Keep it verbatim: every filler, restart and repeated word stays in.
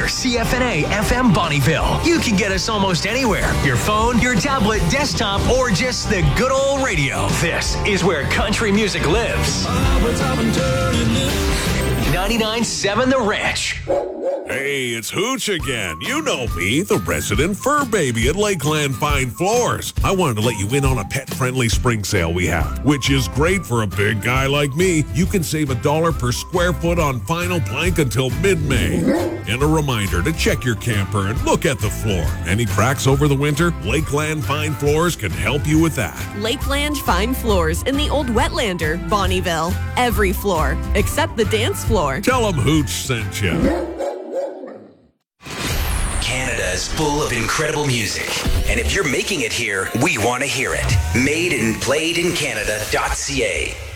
C F N A F M Bonnieville. You can get us almost anywhere. Your phone, your tablet, desktop, or just the good old radio. This is where country music lives. ninety-nine point seven The Ranch. Hey, it's Hooch again. You know me, the resident fur baby at Lakeland Fine Floors. I wanted to let you in on a pet-friendly spring sale we have, which is great for a big guy like me. You can save a dollar per square foot on vinyl plank until mid-May. And a reminder to check your camper and look at the floor. Any cracks over the winter? Lakeland Fine Floors can help you with that. Lakeland Fine Floors in the Old Wetlander, Bonnieville. Every floor, except the dance floor. Tell them Hooch sent you. Canada is full of incredible music. And if you're making it here, we want to hear it. Made and played in Canada dot C A.